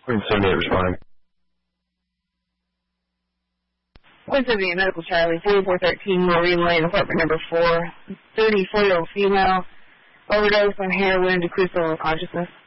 Queen 78 responding. Queen 78, Medical Charlie, 4413 Marine Lane, apartment number 4, 34-year-old female, overdose on heroin, decreased level of consciousness.